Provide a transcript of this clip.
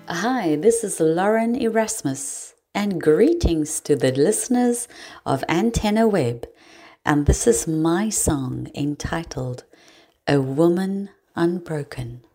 Hi, this is Lauren Erasmus, and greetings to the listeners of Antenna Web. And this is my song entitled A Woman Unbroken.